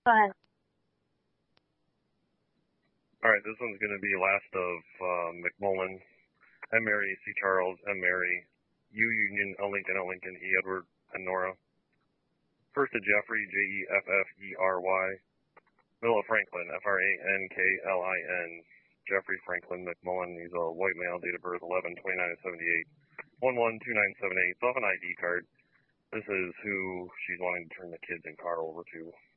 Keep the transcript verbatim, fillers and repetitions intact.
Fun. All right, this one's going to be last of uh, McMullen, M. Mary, C. Charles, M. Mary, U. Union, L. Lincoln, L. Lincoln, E. Edward, and Nora. First to Jeffrey, J. E. F. F. E. R. Y. Middle of Franklin, F. R. A. N. K. L. I. N. Jeffrey Franklin McMullen. He's a white male, date of birth eleven twenty-nine seventy-eight, one one two nine seven eight. It's off an I D card. This is who she's wanting to turn the kids and car over to.